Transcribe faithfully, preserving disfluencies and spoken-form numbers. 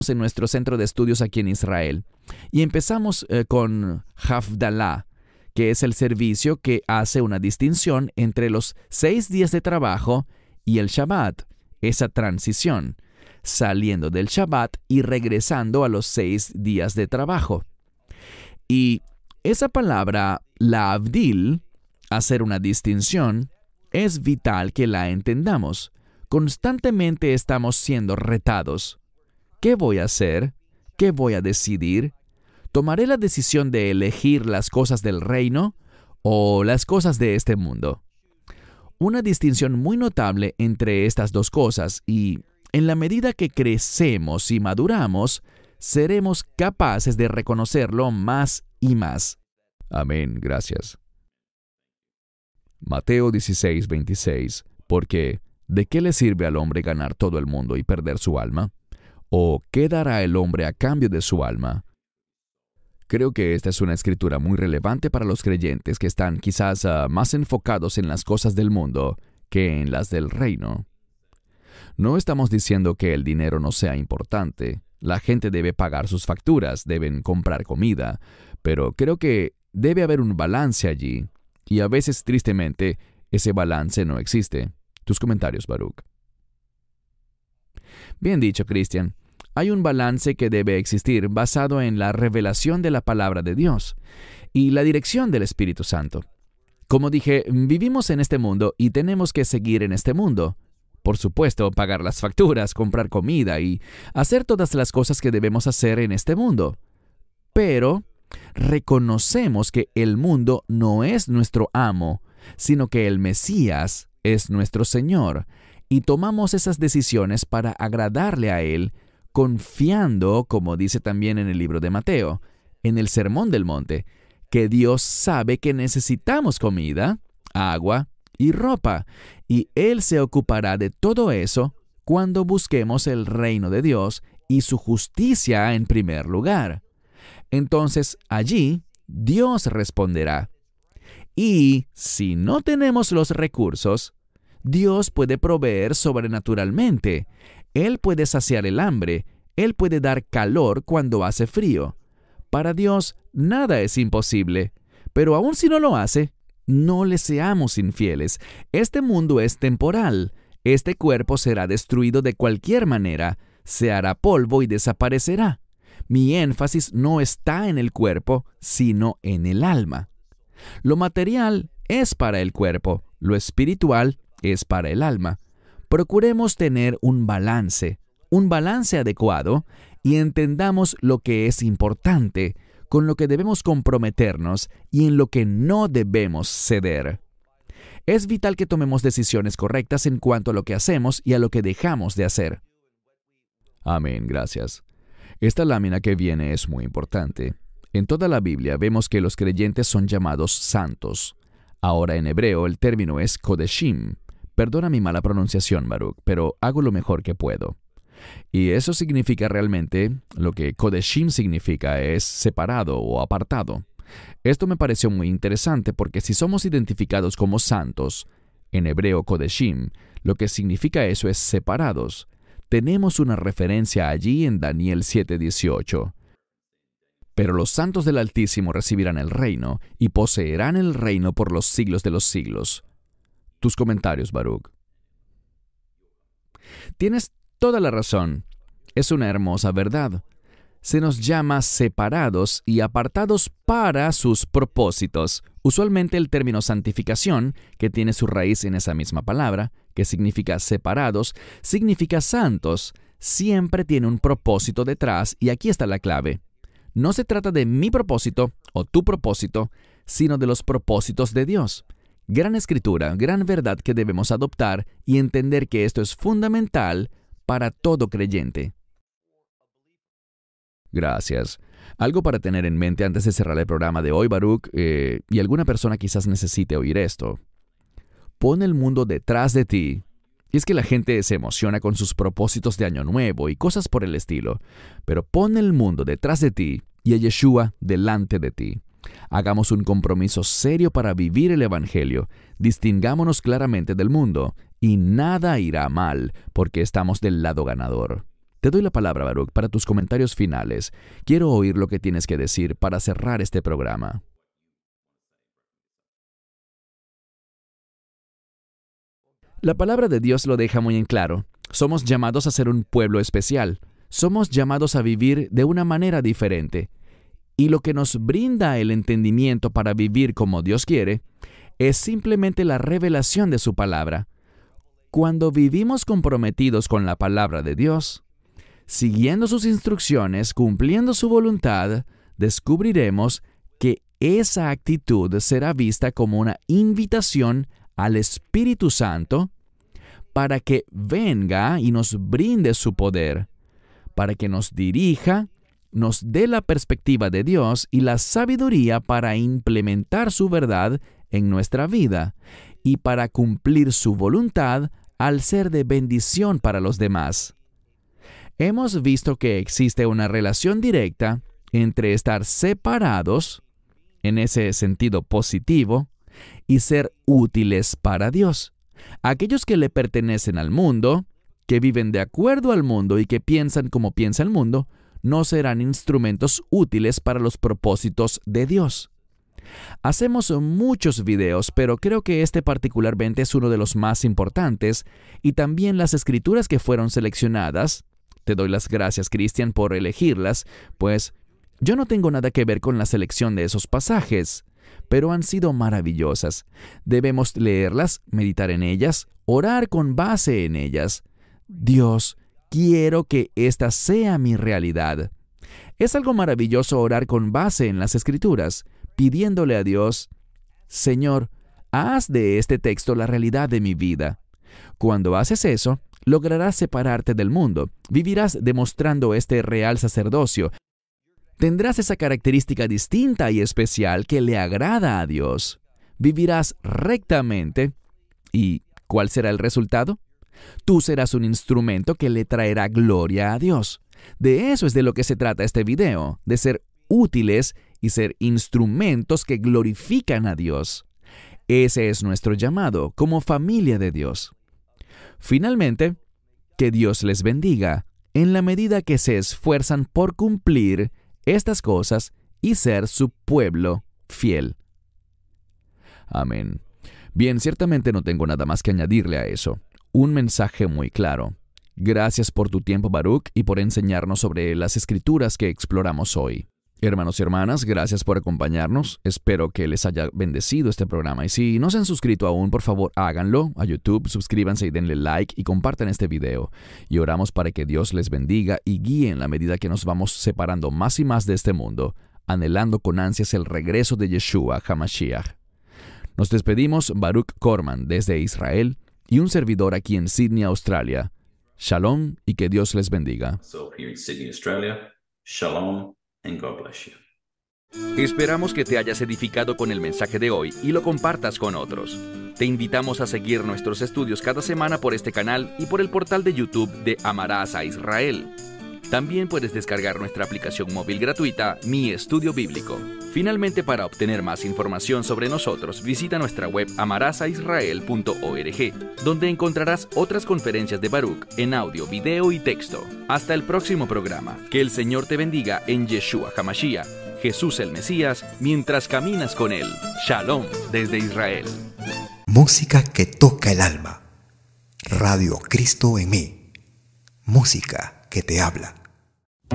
en nuestro centro de estudios aquí en Israel. Y empezamos eh, con Havdalah, que es el servicio que hace una distinción entre los seis días de trabajo y el Shabbat, esa transición, saliendo del Shabbat y regresando a los seis días de trabajo. Y esa palabra, la Avdil, hacer una distinción, es vital que la entendamos. Constantemente estamos siendo retados. ¿Qué voy a hacer? ¿Qué voy a decidir? ¿Tomaré la decisión de elegir las cosas del reino o las cosas de este mundo? Una distinción muy notable entre estas dos cosas, y en la medida que crecemos y maduramos, seremos capaces de reconocerlo más y más. Amén, gracias. Mateo dieciséis, veintiséis. Porque, ¿de qué le sirve al hombre ganar todo el mundo y perder su alma? ¿O qué dará el hombre a cambio de su alma? Creo que esta es una escritura muy relevante para los creyentes que están quizás uh, más enfocados en las cosas del mundo que en las del reino. No estamos diciendo que el dinero no sea importante. La gente debe pagar sus facturas, deben comprar comida, pero creo que debe haber un balance allí, y a veces, tristemente, ese balance no existe. Tus comentarios, Baruch. Bien dicho, Cristian. Hay un balance que debe existir basado en la revelación de la palabra de Dios y la dirección del Espíritu Santo. Como dije, vivimos en este mundo y tenemos que seguir en este mundo. Por supuesto, pagar las facturas, comprar comida y hacer todas las cosas que debemos hacer en este mundo. Pero reconocemos que el mundo no es nuestro amo, sino que el Mesías es nuestro Señor, y tomamos esas decisiones para agradarle a Él, confiando, como dice también en el libro de Mateo, en el Sermón del Monte, que Dios sabe que necesitamos comida, agua y ropa, y Él se ocupará de todo eso cuando busquemos el reino de Dios y su justicia en primer lugar. Entonces, allí, Dios responderá. Y si no tenemos los recursos, Dios puede proveer sobrenaturalmente. Él puede saciar el hambre. Él puede dar calor cuando hace frío. Para Dios, nada es imposible. Pero aun si no lo hace, no le seamos infieles. Este mundo es temporal. Este cuerpo será destruido de cualquier manera. Se hará polvo y desaparecerá. Mi énfasis no está en el cuerpo, sino en el alma. Lo material es para el cuerpo, lo espiritual es para el alma. Procuremos tener un balance, un balance adecuado, y entendamos lo que es importante, con lo que debemos comprometernos y en lo que no debemos ceder. Es vital que tomemos decisiones correctas en cuanto a lo que hacemos y a lo que dejamos de hacer. Amén, gracias. Esta lámina que viene es muy importante. En toda la Biblia vemos que los creyentes son llamados santos. Ahora en hebreo el término es kodeshim. Perdona mi mala pronunciación, Baruch, pero hago lo mejor que puedo. Y eso significa realmente, lo que kodeshim significa es separado o apartado. Esto me pareció muy interesante porque si somos identificados como santos, en hebreo kodeshim, lo que significa eso es separados. Tenemos una referencia allí en Daniel siete dieciocho. Pero los santos del Altísimo recibirán el reino y poseerán el reino por los siglos de los siglos. Tus comentarios, Baruch. Tienes toda la razón. Es una hermosa verdad. Se nos llama separados y apartados para sus propósitos. Usualmente el término santificación, que tiene su raíz en esa misma palabra, que significa separados, significa santos. Siempre tiene un propósito detrás y aquí está la clave. No se trata de mi propósito o tu propósito, sino de los propósitos de Dios. Gran escritura, gran verdad que debemos adoptar y entender que esto es fundamental para todo creyente. Gracias. Algo para tener en mente antes de cerrar el programa de hoy, Baruch, eh, y alguna persona quizás necesite oír esto. Pon el mundo detrás de ti. Y es que la gente se emociona con sus propósitos de Año Nuevo y cosas por el estilo, pero pon el mundo detrás de ti y a Yeshua delante de ti. Hagamos un compromiso serio para vivir el Evangelio, distingámonos claramente del mundo, y nada irá mal, porque estamos del lado ganador. Te doy la palabra, Baruch, para tus comentarios finales. Quiero oír lo que tienes que decir para cerrar este programa. La palabra de Dios lo deja muy en claro. Somos llamados a ser un pueblo especial. Somos llamados a vivir de una manera diferente. Y lo que nos brinda el entendimiento para vivir como Dios quiere es simplemente la revelación de su palabra. Cuando vivimos comprometidos con la palabra de Dios, siguiendo sus instrucciones, cumpliendo su voluntad, descubriremos que esa actitud será vista como una invitación al Espíritu Santo para que venga y nos brinde su poder, para que nos dirija, nos dé la perspectiva de Dios y la sabiduría para implementar su verdad en nuestra vida y para cumplir su voluntad al ser de bendición para los demás. Hemos visto que existe una relación directa entre estar separados, en ese sentido positivo, y ser útiles para Dios. Aquellos que le pertenecen al mundo, que viven de acuerdo al mundo y que piensan como piensa el mundo, no serán instrumentos útiles para los propósitos de Dios. Hacemos muchos videos, pero creo que este particularmente es uno de los más importantes, y también las escrituras que fueron seleccionadas. Te doy las gracias, Cristian, por elegirlas, pues yo no tengo nada que ver con la selección de esos pasajes, pero han sido maravillosas. Debemos leerlas, meditar en ellas, orar con base en ellas. Dios, quiero que esta sea mi realidad. Es algo maravilloso orar con base en las Escrituras, pidiéndole a Dios, Señor, haz de este texto la realidad de mi vida. Cuando haces eso, lograrás separarte del mundo, vivirás demostrando este real sacerdocio. Tendrás esa característica distinta y especial que le agrada a Dios. Vivirás rectamente. ¿Y cuál será el resultado? Tú serás un instrumento que le traerá gloria a Dios. De eso es de lo que se trata este video, de ser útiles y ser instrumentos que glorifican a Dios. Ese es nuestro llamado como familia de Dios. Finalmente, que Dios les bendiga en la medida que se esfuerzan por cumplir estas cosas y ser su pueblo fiel. Amén. Bien, ciertamente no tengo nada más que añadirle a eso. Un mensaje muy claro. Gracias por tu tiempo, Baruch, y por enseñarnos sobre las escrituras que exploramos hoy. Hermanos y hermanas, gracias por acompañarnos. Espero que les haya bendecido este programa. Y si no se han suscrito aún, por favor, háganlo a YouTube, suscríbanse y denle like y compartan este video. Y oramos para que Dios les bendiga y guíe en la medida que nos vamos separando más y más de este mundo, anhelando con ansias el regreso de Yeshua HaMashiach. Nos despedimos, Baruch Korman, desde Israel, y un servidor aquí en Sydney, Australia. Shalom y que Dios les bendiga. So here in Sydney, Australia, shalom and God bless you. Esperamos que te hayas edificado con el mensaje de hoy y lo compartas con otros. Te invitamos a seguir nuestros estudios cada semana por este canal y por el portal de YouTube de Amarás a Israel. También puedes descargar nuestra aplicación móvil gratuita, Mi Estudio Bíblico. Finalmente, para obtener más información sobre nosotros, visita nuestra web amarás a israel punto org, donde encontrarás otras conferencias de Baruch en audio, video y texto. Hasta el próximo programa. Que el Señor te bendiga en Yeshua HaMashiach, Jesús el Mesías, mientras caminas con Él. Shalom desde Israel. Música que toca el alma. Radio Cristo en mí. Música que te habla.